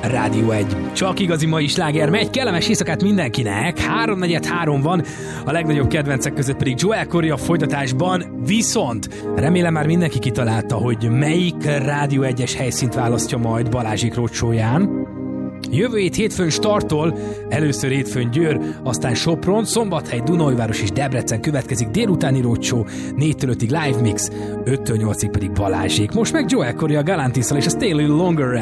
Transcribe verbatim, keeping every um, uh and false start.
Rádió egy. Csak igazi mai sláger megy, kellemes éjszakát mindenkinek. Háromnegyed három van, a legnagyobb kedvencek között pedig Joel Corry a folytatásban. Viszont remélem már mindenki kitalálta, hogy melyik Rádió egyes helyszínt választja majd Balázsék roadshow-ján. Jövő hét hétfőn starttól, először hétfőn Győr, aztán Sopron, Szombathely, Dunaújváros és Debrecen következik délutáni roadshow, négytől ötig live mix, öttől nyolcig pedig Balázsék. Most meg Joel Corry a Galantisszal és a Stay a Little Longer-rel.